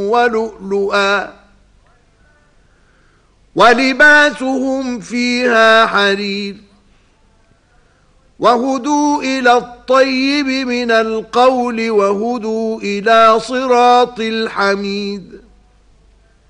ولؤلؤا ولباسهم فيها حرير وهدوا إلى الطيب من القول وهدوا إلى صراط الحميد